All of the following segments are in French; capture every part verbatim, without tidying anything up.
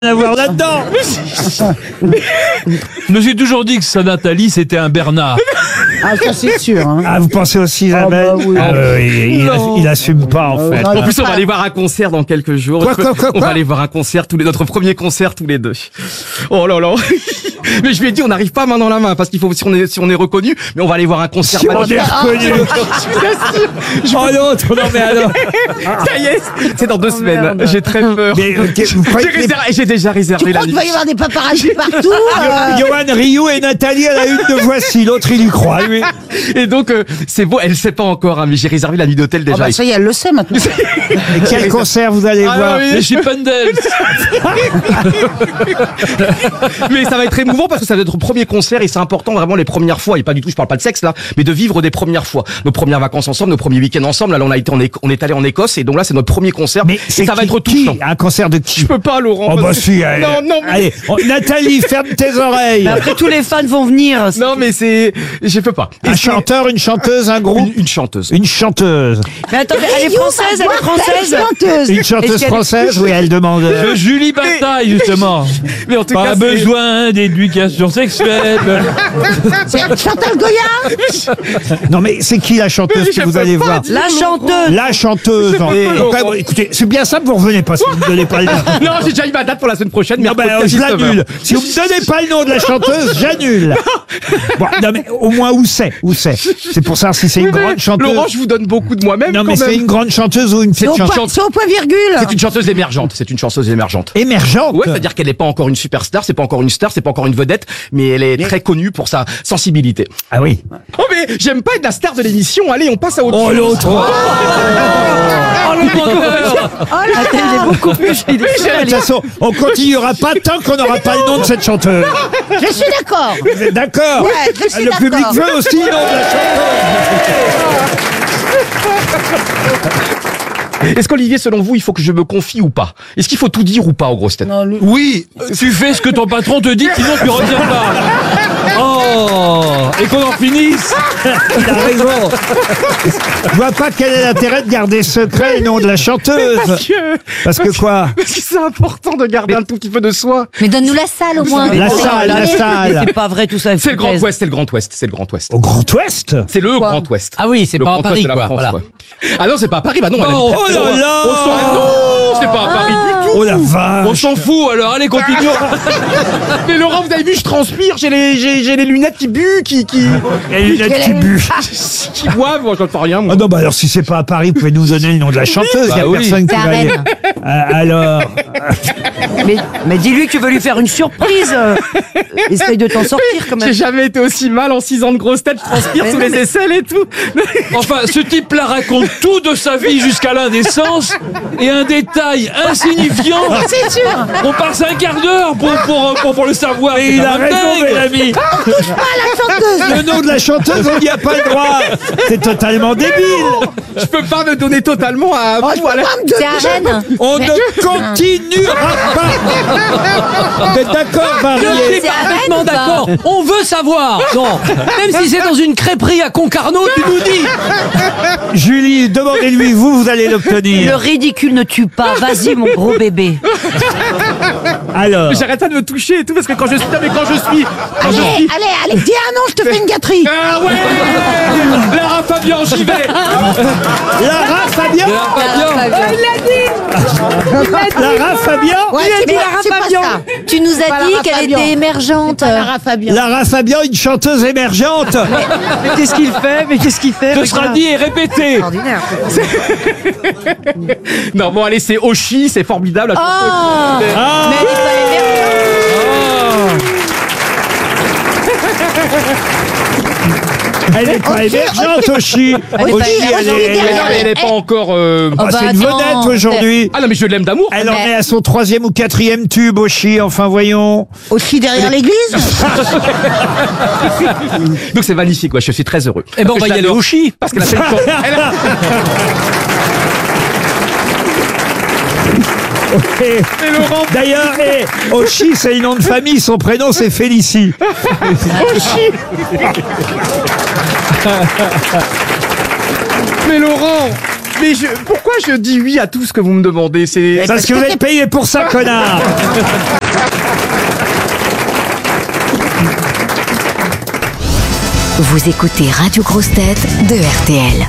à voir là-dedans. Je me suis toujours dit que sa Nathalie, c'était un Bernard. Ah, ça c'est sûr. Hein. Ah, vous pensez aussi, Isabelle? Ah, bah oui. Ah, oui, il, il, il assume pas, en Euh, fait. non, En plus, on va aller voir un concert dans quelques jours. Quoi, quoi, quoi, on quoi va aller voir un concert tous les, notre premier concert tous les deux. Oh là là. Mais je lui ai dit, on n'arrive pas main dans la main parce qu'il faut, si on est, si on est reconnu, mais on va aller voir un concert. Si on magnifique. est reconnu. Oh l'autre, non mais alors. Ça y est, c'est dans deux semaines. merde. J'ai très peur. Mais, ok, vous J'ai croyez que les- réservé- j'ai déjà Tu réservé la crois qu'il nuit. va y avoir des paparazzis partout euh, Johan Rioux et Nathalie à la une de Voici, l'autre il y croit, lui. Et donc, euh, c'est beau, elle sait pas encore, hein, mais j'ai réservé la nuit d'hôtel ah déjà. bah, ça y est, elle le sait maintenant. Et quel concert vous allez Ah, voir? oui. Les Chippendales. Mais ça va être émouvant parce que ça va être notre premier concert et c'est important vraiment les premières fois, et pas du tout, je parle pas de sexe là, mais de vivre des premières fois. Nos premières vacances ensemble, nos premiers week-ends ensemble. Là, on a été, on est, on est allé en Écosse et donc là, c'est notre premier concert. Mais et c'est ça va qui- être qui touchant. Un concert de qui? Je peux pas, Laurent. Oh bah parce que- si, allez. Non, non, mais... Allez, oh, Nathalie, ferme tes oreilles. Mais après, tous les fans vont venir. Non, mais c'est, je peux pas. Un Et c'est- chanteur, une chanteuse, un groupe? une, une chanteuse. Une chanteuse. Mais attendez, elle est française, elle est française. Chanteuse. Une chanteuse Est-ce qu'elle est- française? Oui, elle demande. De Julie Bataille, justement. Mais en tout Pas cas, c'est- besoin d'éducation sexuelle. C'est Chantal Goya. Non mais c'est qui la chanteuse Mais je que vous peux allez pas voir? dire. La chanteuse. La chanteuse. En- Mais- Après, bon, écoutez, c'est bien simple, vous revenez pas si vous ne me donnez pas le nom. Non, j'ai déjà eu ma date pour la semaine prochaine. Non, ben, mercredi je dix-neuf heures. l'annule. Si vous me donnez pas le nom de la chanteuse, j'annule. Bon, non, mais au moins où c'est, où c'est. C'est pour savoir si c'est une Oui, mais grande chanteuse. Laurent, je vous donne beaucoup de moi-même. Non, mais quand c'est même. une grande chanteuse ou une C'est petite au, point- chanteuse c'est au point virgule. C'est une chanteuse émergente. C'est une chanteuse émergente. émergente. Ouais, c'est-à-dire qu'elle n'est pas encore une superstar, c'est pas encore une star, c'est pas encore une vedette, mais elle est très connue pour sa sensibilité. Ah oui. Oh mais j'aime pas être la star de l'émission. Allez, on passe à autre Oh chose. l'autre. Oh, le menteur. Oh là, elle est beaucoup plus. Je suis De toute façon, on continuera pas tant qu'on n'aura pas le nom de cette chanteuse. Je suis d'accord. Vous êtes d'accord? Ouais, je suis Le public d'accord. veut aussi le nom de la chanteuse. Est-ce qu'Olivier, selon vous, il faut que je me confie ou pas? Est-ce qu'il faut tout dire ou pas aux grosses têtes? Non, lui- Oui, tu fais ce que ton patron te dit, sinon tu reviens pas. Oh, et qu'on en finisse. Il a raison. Je vois pas quel est l'intérêt de garder secret le nom de la chanteuse. Parce que, Parce que quoi? parce que c'est important de garder un tout petit peu de soi. Mais donne-nous la salle au moins. La salle, la salle. C'est pas vrai tout ça. C'est le Grand Ouest, c'est le Grand Ouest, c'est le Grand Ouest. Au Grand Ouest? C'est le Grand Ouest. Ah oui, c'est Le pas à Grand Paris, Ouest de la quoi. France, Voilà. ouais. Ah non, c'est pas à Paris, bah non. elle Oh, est- Oh là là. On s'en- non, c'est pas à Paris du tout. Oh la vache. On s'en fout, alors allez, continuons. Mais Laurent, vous avez vu, je transpire, j'ai les, j'ai, j'ai les lunettes qui buent, qui, qui, Et les lunettes qui buent. qui boivent, moi, j'en fais rien, moi. Ah non, bah alors si c'est pas à Paris, vous pouvez nous donner le nom de la chanteuse. Il y a Bah oui. personne qui C'est à va aller. Rennes. Euh, alors, Mais, mais dis-lui que tu veux lui faire une surprise. euh. Essaye de t'en sortir quand J'ai même. jamais été aussi mal en six ans de grosse tête, je transpire Mais sous non, les mais- aisselles et tout. Enfin, ce type-là raconte tout de sa vie jusqu'à l'indécence et un détail insignifiant. C'est sûr. On passe un quart d'heure pour, pour, pour, pour le savoir. et il a raison, dingue. mes amis. La chanteuse. Le nom de la chanteuse, on n'y a pas le droit. C'est totalement débile. Je peux pas me donner totalement à Oh, je vous, peux à la- pas me donner- C'est à Rennes. On ne continuera pas. Vous êtes d'accord, Je Marié? suis C'est à parfaitement Rennes, ça. d'accord. On veut savoir. Non. Même si c'est dans une crêperie à Concarneau, tu nous dis. Julie, demandez-lui, vous, vous allez Le l'obtenir. ridicule ne tue pas. Vas-y, mon gros bébé. Alors, Mais j'arrête pas de me toucher et tout parce que quand je suis, non, mais quand je suis, quand je Allez, suis. allez, allez, dis un nom, je te fais une gâterie. Ah ouais! Lara Fabian, j'y vais! Lara Fabian. Lara Fabian. Ouais, Lui a c'est dit pas- Lara c'est pas Fabian. ça. Tu nous Pas as dit Lara qu'elle Fabian. était émergente. Pas Lara Fabian. Lara Fabian, une chanteuse émergente. Mais qu'est-ce qu'il fait Mais qu'est-ce qu'il fait Ce sera dit et répété. Extraordinaire. Non, bon, allez, c'est Oshi, c'est formidable. la Oh, chanson. Ah. mais elle est pas émergente. Elle n'est pas Ok, émergente, Oshi. Elle est pas Oshi, émergente. elle est- Oshi, elle Mais est- non, mais elle est pas encore. euh, Ah, Oh, c'est bah, une attends, vedette aujourd'hui. Ah non, mais je l'aime d'amour. Elle en Mais- est à son troisième ou quatrième tube, Oshi. Enfin, voyons. Aussi derrière l'église. Donc c'est magnifique, ouais, je suis très heureux. Eh ben, on Parce va que y je aller l'adore. au chi. Parce qu'elle a fait une chanson. Elle a- Et- Et Laurent, D'ailleurs, eh, Oshi, c'est le nom de famille. Son prénom, c'est Félicie. mais Laurent, Mais je, pourquoi je dis oui à tout ce que vous me demandez? C'est Parce que vous êtes payé pour ça, connard. Vous écoutez Radio Grosse Tête de R T L.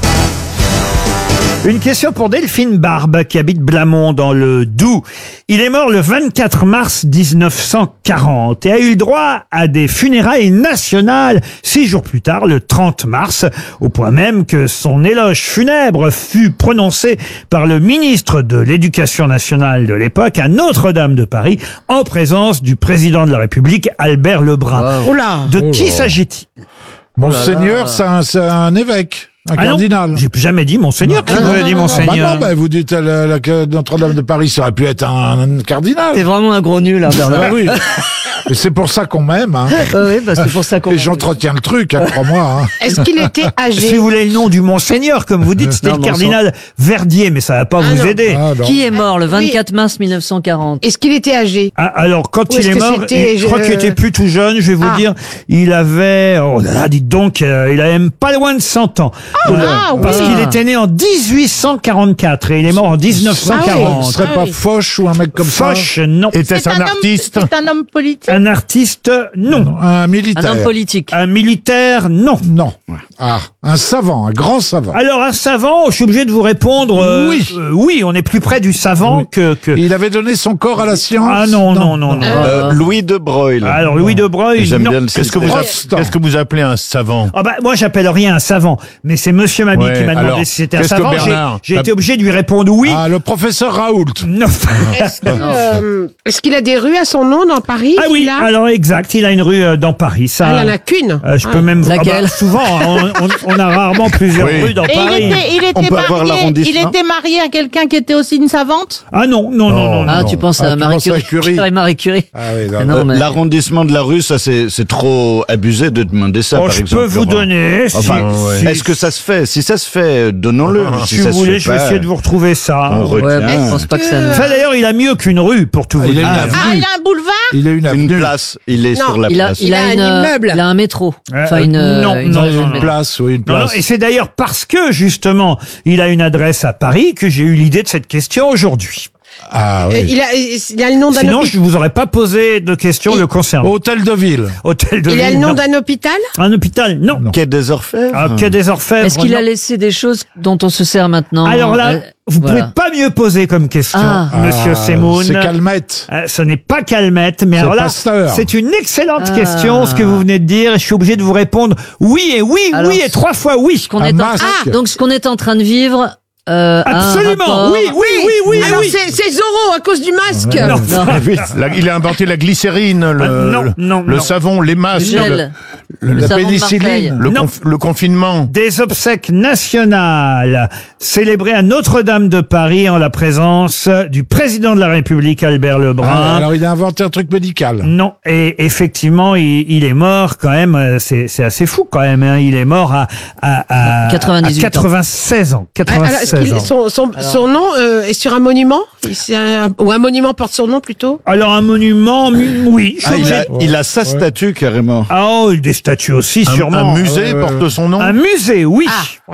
Une question pour Delphine Barbe qui habite Blamont dans le Doubs. Il est mort le vingt-quatre mars mille neuf cent quarante et a eu le droit à des funérailles nationales six jours plus tard, le trente mars, au point même que son éloge funèbre fut prononcé par le ministre de l'Éducation nationale de l'époque à Notre-Dame de Paris en présence du président de la République, Albert Lebrun. Oh là. De qui s'agit-il? Monseigneur, c'est un, c'est un évêque, un Ah non, cardinal. j'ai jamais dit Monseigneur. Qui Ah vous non, a non, dit non, Ah bah Monseigneur? non, bah vous dites euh, la, la- Notre-Dame de Paris, ça aurait pu être un, un cardinal. T'es vraiment un gros nul, hein, Bernard. Ah oui. Et c'est pour ça qu'on m'aime. Hein. oui, bah, c'est pour ça qu'on... Et j'entretiens le truc, hein, crois-moi. Hein. Est-ce qu'il était âgé? Si vous voulez le nom du Monseigneur, comme vous dites, c'était Non, le bon cardinal Verdier, mais ça va pas vous non. aider. Ah, non. Qui est mort le vingt-quatre mars mille neuf cent quarante? Est-ce qu'il était âgé? Ah, alors, quand Ou il est-ce est que mort, c'était, il- je crois euh, qu'il était plus tout jeune, je vais vous Ah. dire, il avait, oh là là, dites donc, euh, il avait même pas loin de cent ans. Euh, ah, parce oui. qu'il était né en dix-huit cent quarante-quatre et il est mort en dix neuf cent Ce quarante. serait Ah pas oui. Foch ou un mec comme Foch, non. Était un, artiste. C'est un homme politique. Un artiste, non. Un Un militaire. homme politique. Un militaire, non. Non. Ah, un savant, un grand savant. Alors, un savant, je suis obligé de vous répondre, euh, Oui. euh, oui, on est plus près du savant Oui. que, que... Il avait donné son corps à la science. Ah non, non, non, non. Euh, Louis de Broglie. Alors, Louis de Broglie, J'aime non. bien le Qu'est-ce que, vous citer. appelez- Rostand. qu'est-ce que vous appelez un savant? Ah bah, moi, j'appelle rien un savant, mais c'est Monsieur Mabi Ouais, qui m'a demandé alors, si c'était un qu'est-ce que savant. J'ai- Bernard J'ai a- été obligé de lui répondre oui. Ah, le professeur Raoult. Non. Est-ce que, euh, est-ce qu'il a des rues à son nom dans Paris? Ah oui, il a alors exact, il a une rue euh, dans Paris. Ça, Ah, il en a qu'une. euh, je peux Ah. même vous- Laquelle ah bah, souvent, on, on- on a rarement plusieurs Oui. rues dans Et il Paris. était, il On était peut avoir marié, il l'arrondissement. était marié à quelqu'un qui était aussi une savante? Ah non, non, non, non. Ah, non. tu penses Ah, à tu Marie penses à Curie. Curie. Ouais, Marie Curie. Ah oui, non, Ah non, Euh, mais- L'arrondissement de la rue, ça c'est c'est trop abusé de demander ça, Oh, par je exemple. peux vous Laurent. donner, si, Enfin, si- est-ce que ça se fait? Si ça se fait, donnons-le. si ça vous se voulez, fait je vais pas, essayer de vous retrouver ça. on retient. Ouais, mais je pense pas que ça... Enfin, d'ailleurs, il a mieux qu'une rue, pour tout vous il a dire. une Ah, avenue. il a un boulevard? Il a une Une avenue. place. Il est Non, sur la Il a, place. il a Il a une, un immeuble. il a un métro. Euh, Enfin, une, non, une- non, une- non, non. Une place, oui, une Non, non, place. et c'est d'ailleurs parce que, justement, il a une adresse à Paris que j'ai eu l'idée de cette question aujourd'hui. Ah Euh, oui. Il a, il a le nom d'un Sinon, hôpital. je ne vous aurais pas posé de questions Il- le concernant. Hôtel de ville. Hôtel de Il a ville, le nom non. d'un hôpital? Un hôpital, non. Non. Quai des Orfèvres. Ah, Quai des Orfèvres. Est-ce qu'il non. a laissé des choses dont on se sert maintenant? Alors là, Euh, vous voilà. pouvez pas mieux poser comme question, Ah. Monsieur Ah, Semoun. C'est Calmette. Euh, ce n'est pas Calmette, mais C'est alors là, Pasteur. c'est une excellente Ah. question, ce que vous venez de dire, et je suis obligé de vous répondre oui et oui, Alors, oui et trois fois oui. Ce qu'on Un est en masque. train- donc ce qu'on est en train de vivre. Euh, a un Absolument, rapport- oui, oui, oui, oui, Alors oui. c'est c'est Zorro à cause du masque. Non. Non. La- il a inventé la glycérine, le, Ah, non, le- non, le non. savon, les masques, Gel. le, Le la savon de pénicilline, Marseille. le, Non. conf- le confinement. Des obsèques nationales célébrées à Notre-Dame de Paris en la présence du président de la République, Albert Lebrun. Ah, alors il a inventé un truc médical. Non, et effectivement, il, il est mort quand même. euh, C'est c'est assez fou quand même. Hein, il est mort à, à, à, quatre-vingt-dix-huit à quatre-vingt-seize ans. Ah, alors, est-ce quatre-vingt-seize qu'il- ans. son, son, son nom euh, est sur un monument? C'est un- ou un monument porte son nom plutôt? Alors un monument, mu- oui. je suis Ah, il, obligé a, de- il a sa Ouais. statue carrément. Ah, oh, des statues aussi, Un, sûrement. un musée ouais, porte son nom. Un musée, oui.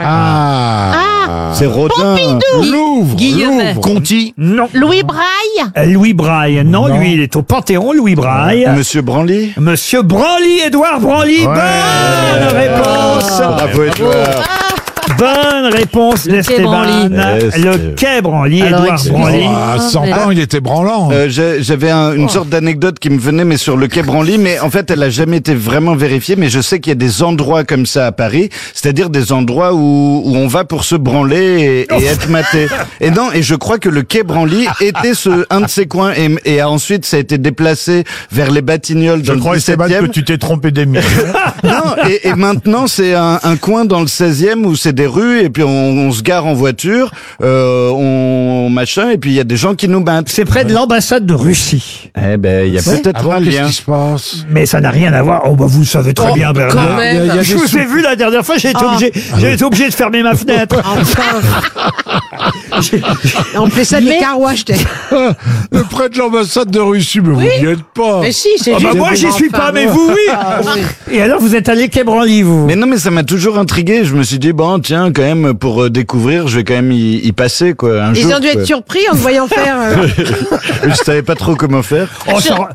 Ah. C'est Rodin. Louvre. Guillemet. Louvre. Conti. Non. Louis Braille? Euh, Louis Braille. Non, Non. lui, il est au Panthéon, Louis Braille. Monsieur Branly. Monsieur Branly, Édouard Branly. Ouais. Bonne réponse. Bravo, Edouard. Bonne réponse Le quai Branly. d'Esteban. Est-ce Le que- quai Branly, Alors, Édouard excusez-moi. Branly. Ah, à cent mais- ans, il était branlant. Euh, j'ai- J'avais un- une sorte d'anecdote qui me venait, mais sur le quai Branly, mais en fait, elle a jamais été vraiment vérifiée. Mais je sais qu'il y a des endroits comme ça à Paris, c'est-à-dire des endroits où, où on va pour se branler et, et être maté. Et non, et je crois que le quai Branly était ce un de ces coins, et, et ensuite ça a été déplacé vers les Batignolles Je dans le crois, Esteban, que dix-septième. tu t'es trompé d'émission. Non, et, et maintenant c'est un, un coin dans le seizième où c'est des rues et puis on, on se gare en voiture, euh, on machin et puis il y a des gens qui nous battent. C'est près de l'ambassade de Russie. Eh ben, il y a peut-être Ah, un qu'est-ce lien. qui se passe? Mais ça n'a rien à voir. Oh, bah, vous le savez très Oh, bien, quand Bernard. même. Il y a- il y a Je des vous sous- ai vu la dernière fois, j'ai été Ah. obligé, j'ai été obligé de fermer ma fenêtre. On fait ça des car wash. t'es- Le près de l'ambassade de Russie, mais vous n'y êtes pas. Mais si, c'est Ah bah juste. moi, j'y suis pas, Enfin, mais vous, oui. Ah, oui. Et alors, vous êtes allé Quai Branly, vous Mais non, mais ça m'a toujours intrigué. Je me suis dit, bon, tiens, quand même, pour euh, découvrir, je vais quand même y, y passer, quoi, un Ils jour. ont dû être quoi. surpris en te voyant faire. euh, Je savais pas trop comment faire. Oh, ça,